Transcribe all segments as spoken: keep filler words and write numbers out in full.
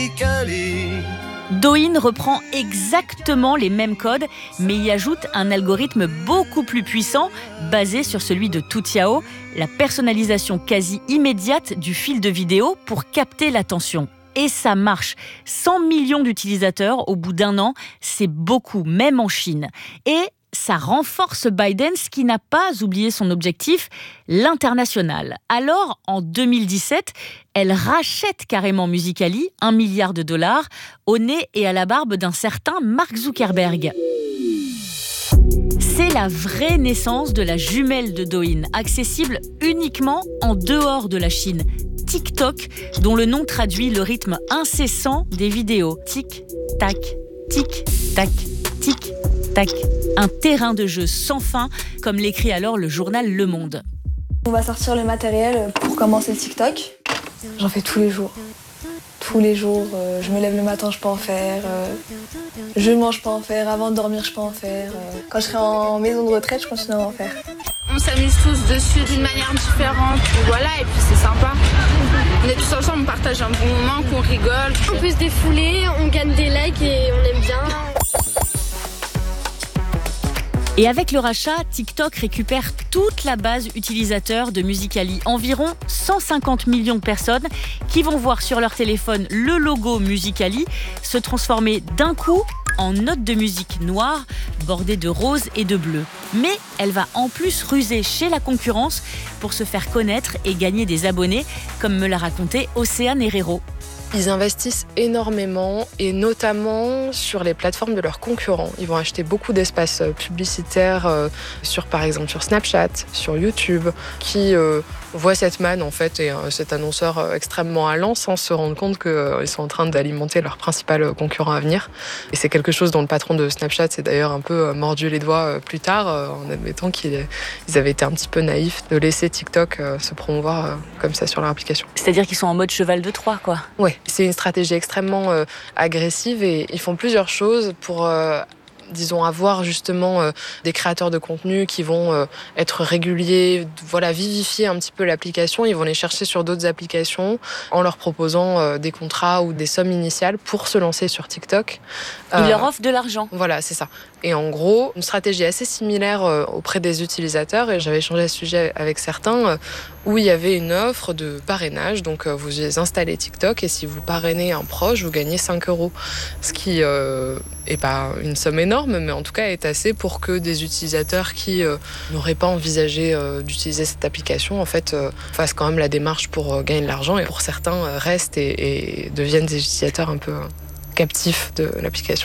Douyin reprend exactement les mêmes codes, mais y ajoute un algorithme beaucoup plus puissant, basé sur celui de Toutiao, la personnalisation quasi immédiate du fil de vidéo pour capter l'attention. Et ça marche. cent millions d'utilisateurs au bout d'un an, c'est beaucoup, même en Chine. Et ça renforce ByteDance qui n'a pas oublié son objectif, l'international. Alors, en deux mille dix-sept, elle rachète carrément Musical.ly, un milliard de dollars, au nez et à la barbe d'un certain Mark Zuckerberg. C'est la vraie naissance de la jumelle de Douyin, accessible uniquement en dehors de la Chine. TikTok, dont le nom traduit le rythme incessant des vidéos. Tic, tac, tic, tac, tic, tac. Un terrain de jeu sans fin, comme l'écrit alors le journal Le Monde. On va sortir le matériel pour commencer le TikTok. J'en fais tous les jours. Tous les jours, euh, je me lève le matin, je peux en faire. Euh, je mange, je peux en faire. Avant de dormir, je peux en faire. Euh, quand je serai en maison de retraite, je continuerai à en faire. On s'amuse tous dessus d'une manière différente. Voilà, et puis c'est sympa. On est tous ensemble, on partage un bon moment, qu'on rigole. On peut se défouler, on gagne des likes et on aime bien. Et avec le rachat, TikTok récupère toute la base utilisateur de Musical.ly. Environ cent cinquante millions de personnes qui vont voir sur leur téléphone le logo Musical.ly se transformer d'un coup en note de musique noire bordée de rose et de bleu. Mais elle va en plus ruser chez la concurrence pour se faire connaître et gagner des abonnés, comme me l'a raconté Océane Herrero. Ils investissent énormément et notamment sur les plateformes de leurs concurrents. Ils vont acheter beaucoup d'espaces publicitaires sur, par exemple, sur Snapchat, sur YouTube, qui euh, voient cette manne en fait et euh, cet annonceur extrêmement allant sans se rendre compte qu'ils euh, sont en train d'alimenter leur principal concurrent à venir. Et c'est quelque chose dont le patron de Snapchat s'est d'ailleurs un peu mordu les doigts plus tard euh, en admettant qu'ils avaient été un petit peu naïfs de laisser TikTok euh, se promouvoir euh, comme ça sur leur application. C'est-à-dire qu'ils sont en mode cheval de Troie, quoi. Ouais. C'est une stratégie extrêmement euh, agressive et ils font plusieurs choses pour, euh, disons, avoir justement euh, des créateurs de contenu qui vont euh, être réguliers, voilà, vivifier un petit peu l'application. Ils vont les chercher sur d'autres applications en leur proposant euh, des contrats ou des sommes initiales pour se lancer sur TikTok. Ils euh, leur offrent de l'argent. Voilà, c'est ça. Et en gros, une stratégie assez similaire euh, auprès des utilisateurs, et j'avais échangé à ce sujet avec certains, euh, où il y avait une offre de parrainage. Donc, euh, vous installez TikTok et si vous parrainez un proche, vous gagnez cinq euros. Ce qui euh, est pas une somme énorme, mais en tout cas est assez pour que des utilisateurs qui euh, n'auraient pas envisagé euh, d'utiliser cette application, en fait, euh, fassent quand même la démarche pour euh, gagner de l'argent. Et pour certains, euh, restent et, et deviennent des utilisateurs un peu euh, captifs de l'application.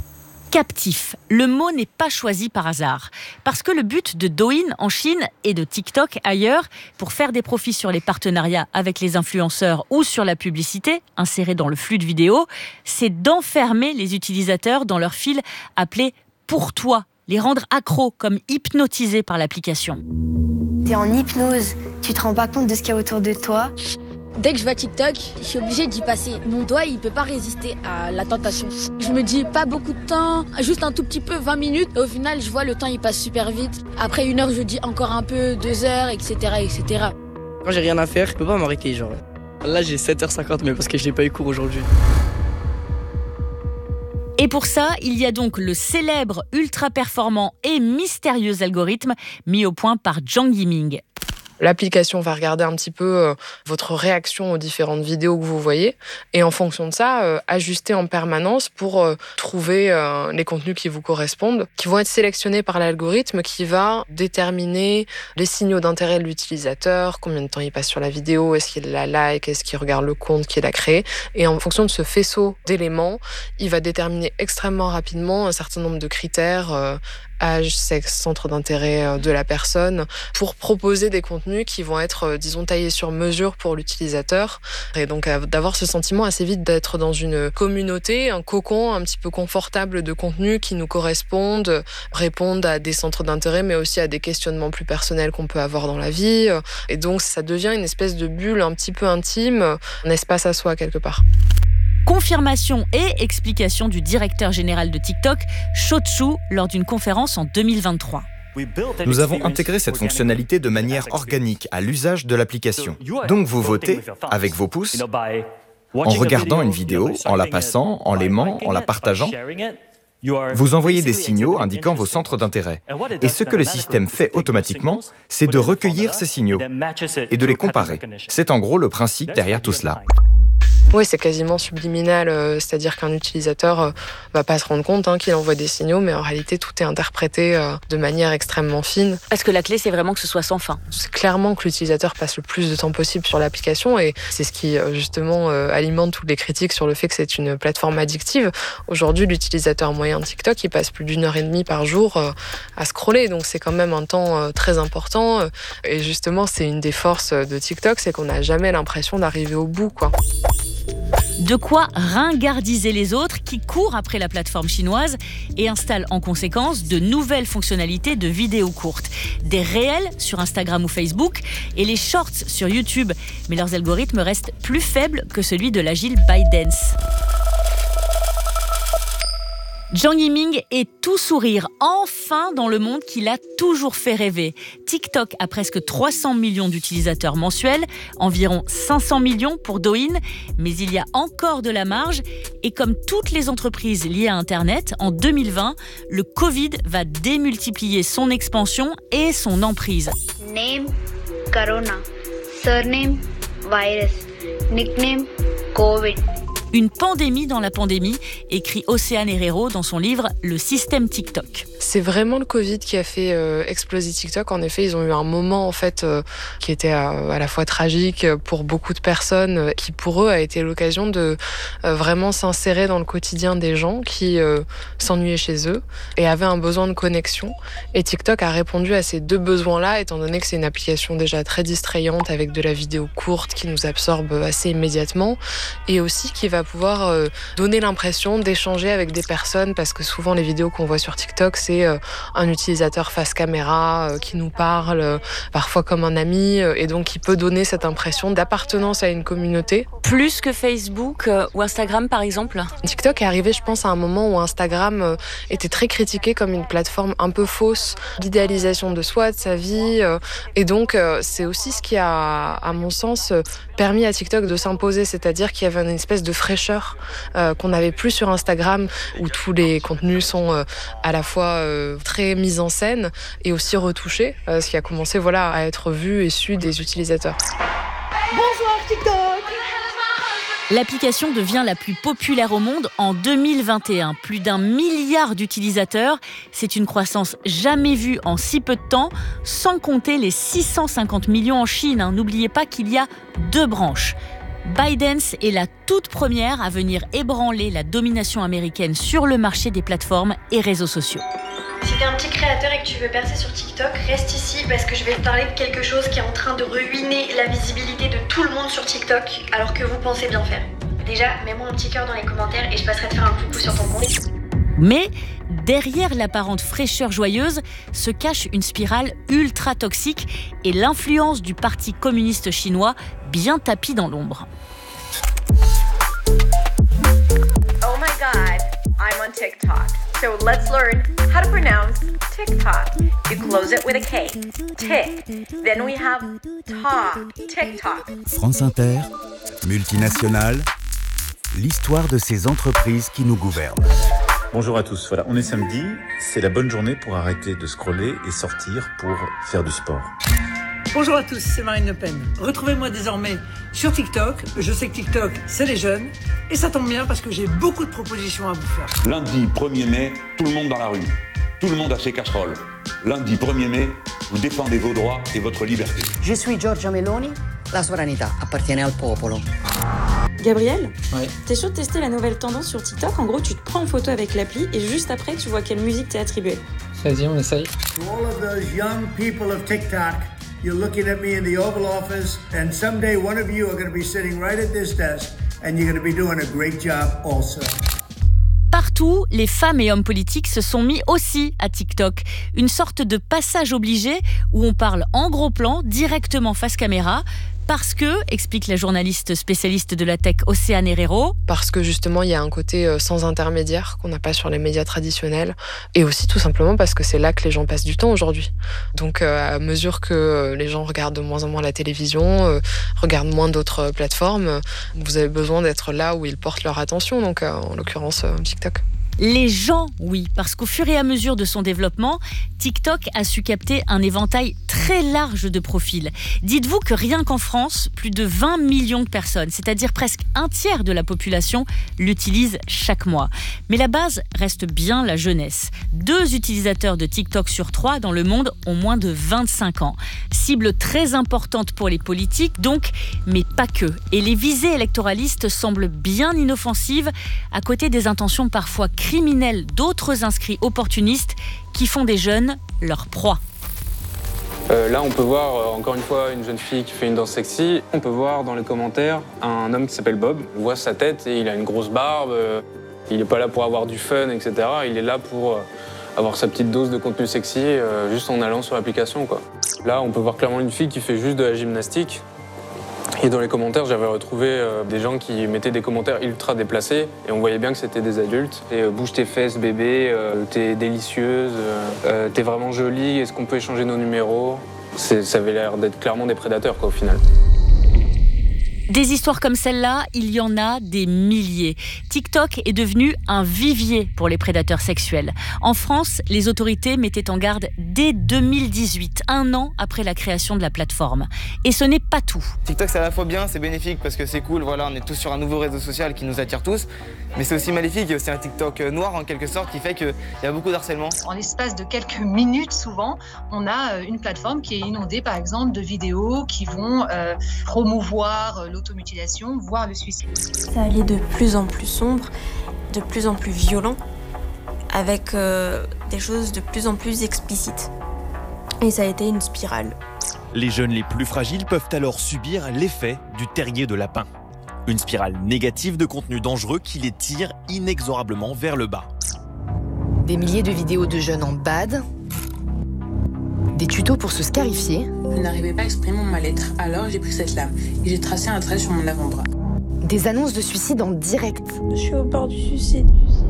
Captif. Le mot n'est pas choisi par hasard. Parce que le but de Douyin en Chine et de TikTok ailleurs, pour faire des profits sur les partenariats avec les influenceurs ou sur la publicité insérée dans le flux de vidéos, c'est d'enfermer les utilisateurs dans leur fil appelé « pour toi », les rendre accros comme hypnotisés par l'application. T'es en hypnose, tu te rends pas compte de ce qu'il y a autour de toi. Dès que je vois TikTok, je suis obligée d'y passer. Mon doigt, il peut pas résister à la tentation. Je me dis pas beaucoup de temps, juste un tout petit peu, vingt minutes. Et au final, je vois le temps, il passe super vite. Après une heure, je dis encore un peu, deux heures, et cetera, et cetera. Quand j'ai rien à faire, je peux pas m'arrêter, genre. Là, j'ai sept heures cinquante, mais parce que je n'ai pas eu cours aujourd'hui. Et pour ça, il y a donc le célèbre, ultra-performant et mystérieux algorithme mis au point par Zhang Yiming. L'application va regarder un petit peu euh, votre réaction aux différentes vidéos que vous voyez et en fonction de ça, euh, ajuster en permanence pour euh, trouver euh, les contenus qui vous correspondent, qui vont être sélectionnés par l'algorithme qui va déterminer les signaux d'intérêt de l'utilisateur, combien de temps il passe sur la vidéo, est-ce qu'il la like, est-ce qu'il regarde le compte qu'il a créé. Et en fonction de ce faisceau d'éléments, il va déterminer extrêmement rapidement un certain nombre de critères, euh, âge, sexe, centre d'intérêt de la personne, pour proposer des contenus qui vont être, disons, taillés sur mesure pour l'utilisateur. Et donc d'avoir ce sentiment assez vite d'être dans une communauté, un cocon un petit peu confortable de contenus qui nous correspondent, répondent à des centres d'intérêt, mais aussi à des questionnements plus personnels qu'on peut avoir dans la vie. Et donc ça devient une espèce de bulle un petit peu intime, un espace à soi quelque part. Confirmation et explication du directeur général de TikTok, Shou Chew, lors d'une conférence en deux mille vingt-trois. Nous avons intégré cette fonctionnalité de manière organique à l'usage de l'application. Donc vous votez avec vos pouces En regardant une vidéo, en la passant, en l'aimant, en la partageant, vous envoyez des signaux indiquant vos centres d'intérêt. Et ce que le système fait automatiquement, c'est de recueillir ces signaux et de les comparer. C'est en gros le principe derrière tout cela. Oui, c'est quasiment subliminal, euh, c'est-à-dire qu'un utilisateur euh, va pas se rendre compte hein, qu'il envoie des signaux, mais en réalité tout est interprété euh, de manière extrêmement fine. Parce que la clé, c'est vraiment que ce soit sans fin. C'est clairement que l'utilisateur passe le plus de temps possible sur l'application et c'est ce qui euh, justement euh, alimente toutes les critiques sur le fait que c'est une plateforme addictive. Aujourd'hui, l'utilisateur moyen de TikTok, il passe plus d'une heure et demie par jour euh, à scroller, donc c'est quand même un temps euh, très important. Euh, et justement, c'est une des forces de TikTok, c'est qu'on n'a jamais l'impression d'arriver au bout, quoi. De quoi ringardiser les autres qui courent après la plateforme chinoise et installent en conséquence de nouvelles fonctionnalités de vidéos courtes. Des réels sur Instagram ou Facebook et les shorts sur YouTube. Mais leurs algorithmes restent plus faibles que celui de l'agile ByteDance. Zhang Yiming est tout sourire, enfin dans le monde qui l'a toujours fait rêver. TikTok a presque trois cents millions d'utilisateurs mensuels, environ cinq cents millions pour Douyin, mais il y a encore de la marge. Et comme toutes les entreprises liées à Internet, en deux mille vingt, le Covid va démultiplier son expansion et son emprise. Name, Corona. Surname, virus. Nickname, Covid. Une pandémie dans la pandémie, écrit Océane Herrero dans son livre « Le système TikTok ». C'est vraiment le Covid qui a fait euh, exploser TikTok. En effet, ils ont eu un moment en fait euh, qui était à, à la fois tragique pour beaucoup de personnes, euh, qui pour eux a été l'occasion de euh, vraiment s'insérer dans le quotidien des gens qui euh, s'ennuyaient chez eux et avaient un besoin de connexion. Et TikTok a répondu à ces deux besoins-là, étant donné que c'est une application déjà très distrayante avec de la vidéo courte qui nous absorbe assez immédiatement et aussi qui va pouvoir euh, donner l'impression d'échanger avec des personnes, parce que souvent les vidéos qu'on voit sur TikTok, c'est euh, un utilisateur face caméra euh, qui nous parle, euh, parfois comme un ami, euh, et donc qui peut donner cette impression d'appartenance à une communauté. Plus que Facebook euh, ou Instagram par exemple ? TikTok est arrivé, je pense, à un moment où Instagram euh, était très critiqué comme une plateforme un peu fausse, d'idéalisation de soi, de sa vie, euh, et donc euh, c'est aussi ce qui a, à mon sens, euh, permis à TikTok de s'imposer, c'est-à-dire qu'il y avait une espèce de fraîcheur euh, qu'on n'avait plus sur Instagram, où tous les contenus sont euh, à la fois euh, très mis en scène et aussi retouchés, euh, ce qui a commencé voilà, à être vu et su des utilisateurs. Bonsoir TikTok! L'application devient la plus populaire au monde en deux mille vingt et un. Plus d'un milliard d'utilisateurs. C'est une croissance jamais vue en si peu de temps, sans compter les six cent cinquante millions en Chine. Hein. N'oubliez pas qu'il y a deux branches. ByteDance est la toute première à venir ébranler la domination américaine sur le marché des plateformes et réseaux sociaux. Si t'es un petit créateur et que tu veux percer sur TikTok, reste ici parce que je vais te parler de quelque chose qui est en train de ruiner la visibilité de tout le monde sur TikTok alors que vous pensez bien faire. Déjà, mets-moi un petit cœur dans les commentaires et je passerai te faire un coucou sur ton compte. Mais derrière l'apparente fraîcheur joyeuse se cache une spirale ultra toxique et l'influence du Parti communiste chinois bien tapie dans l'ombre. Oh my god, I'm on TikTok. So let's learn how to pronounce TikTok. You close it with a K. Tick. Then we have talk. TikTok. France Inter, multinationale, l'histoire de ces entreprises qui nous gouvernent. Bonjour à tous, voilà, on est samedi, c'est la bonne journée pour arrêter de scroller et sortir pour faire du sport. Bonjour à tous, c'est Marine Le Pen. Retrouvez-moi désormais sur TikTok. Je sais que TikTok, c'est les jeunes. Et ça tombe bien parce que j'ai beaucoup de propositions à vous faire. Lundi premier mai, tout le monde dans la rue. Tout le monde a ses casseroles. Lundi premier mai, vous défendez vos droits et votre liberté. Je suis Giorgia Meloni. La sovranità appartiene al popolo. Gabriel, ouais. T'es chaud de tester la nouvelle tendance sur TikTok? En gros, tu te prends en photo avec l'appli et juste après, tu vois quelle musique t'est attribuée. Vas-y, on essaye. To all of those young people of TikTok, you're looking at me in the Oval Office, and someday one of you are going to be sitting right at this desk, and you're going to be doing a great job also. Partout, les femmes et hommes politiques se sont mis aussi à TikTok. Une sorte de passage obligé où on parle en gros plan, directement face caméra. Parce que, explique la journaliste spécialiste de la tech Océane Herrero, parce que justement, il y a un côté sans intermédiaire qu'on n'a pas sur les médias traditionnels. Et aussi, tout simplement, parce que c'est là que les gens passent du temps aujourd'hui. Donc, à mesure que les gens regardent de moins en moins la télévision, euh, regardent moins d'autres plateformes, vous avez besoin d'être là où ils portent leur attention. Donc, euh, en l'occurrence, euh, TikTok. Les gens, oui, parce qu'au fur et à mesure de son développement, TikTok a su capter un éventail très large de profils. Dites-vous que rien qu'en France, plus de vingt millions de personnes, c'est-à-dire presque un tiers de la population, l'utilisent chaque mois. Mais la base reste bien la jeunesse. Deux utilisateurs de TikTok sur trois dans le monde ont moins de vingt-cinq ans. Cible très importante pour les politiques, donc, mais pas que. Et les visées électoralistes semblent bien inoffensives, à côté des intentions parfois criminels d'autres inscrits opportunistes qui font des jeunes leur proie. Euh, là, on peut voir euh, encore une fois une jeune fille qui fait une danse sexy. On peut voir dans les commentaires un homme qui s'appelle Bob. On voit sa tête et il a une grosse barbe. Euh, il n'est pas là pour avoir du fun, et cetera. Il est là pour euh, avoir sa petite dose de contenu sexy euh, juste en allant sur l'application, quoi. Là, on peut voir clairement une fille qui fait juste de la gymnastique. Et dans les commentaires, j'avais retrouvé euh, des gens qui mettaient des commentaires ultra déplacés et on voyait bien que c'était des adultes. Et euh, bouge tes fesses, bébé, euh, t'es délicieuse, euh, t'es vraiment jolie, est-ce qu'on peut échanger nos numéros? C'est, ça avait l'air d'être clairement des prédateurs, quoi, au final. Des histoires comme celle-là, il y en a des milliers. TikTok est devenu un vivier pour les prédateurs sexuels. En France, les autorités mettaient en garde dès deux mille dix-huit, un an après la création de la plateforme. Et ce n'est pas tout. TikTok, c'est à la fois bien, c'est bénéfique parce que c'est cool, voilà, on est tous sur un nouveau réseau social qui nous attire tous. Mais c'est aussi maléfique, il y a aussi un TikTok noir en quelque sorte qui fait qu'il y a beaucoup d'harcèlement. En l'espace de quelques minutes, souvent, on a une plateforme qui est inondée, par exemple, de vidéos qui vont euh, promouvoir l'automutilation, voire le suicide. Ça allait de plus en plus sombre, de plus en plus violent, avec euh, des choses de plus en plus explicites. Et ça a été une spirale. Les jeunes les plus fragiles peuvent alors subir l'effet du terrier de lapin. Une spirale négative de contenu dangereux qui les tire inexorablement vers le bas. Des milliers de vidéos de jeunes en bad, des tutos pour se scarifier. Je n'arrivais pas à exprimer mon mal-être, alors j'ai pris cette lame et j'ai tracé un trait sur mon avant-bras. Des annonces de suicide en direct. Je suis au bord du suicide.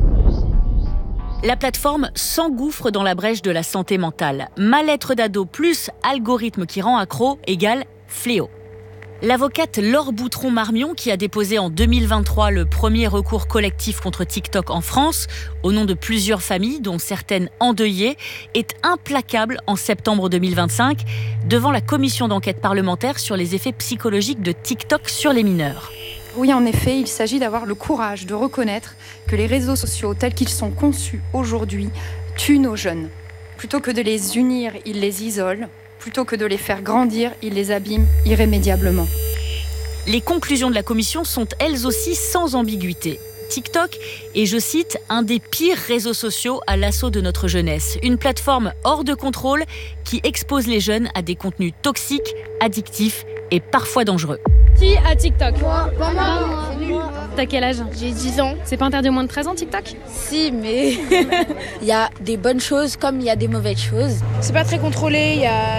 La plateforme s'engouffre dans la brèche de la santé mentale. Mal-être d'ado plus algorithme qui rend accro égale fléau. L'avocate Laure Boutron-Marmion, qui a déposé en deux mille vingt-trois le premier recours collectif contre TikTok en France, au nom de plusieurs familles, dont certaines endeuillées, est implacable en septembre deux mille vingt-cinq devant la commission d'enquête parlementaire sur les effets psychologiques de TikTok sur les mineurs. Oui, en effet, il s'agit d'avoir le courage de reconnaître que les réseaux sociaux, tels qu'ils sont conçus aujourd'hui, tuent nos jeunes. Plutôt que de les unir, ils les isolent. Plutôt que de les faire grandir, ils les abîment irrémédiablement. Les conclusions de la commission sont elles aussi sans ambiguïté. TikTok est, je cite, un des pires réseaux sociaux à l'assaut de notre jeunesse. Une plateforme hors de contrôle qui expose les jeunes à des contenus toxiques, addictifs et parfois dangereux. Qui a TikTok? Moi. Maman. Moi. T'as quel âge? J'ai dix ans. C'est pas interdit aux moins de treize ans TikTok? Si, mais il y a des bonnes choses comme il y a des mauvaises choses. C'est pas très contrôlé, il y a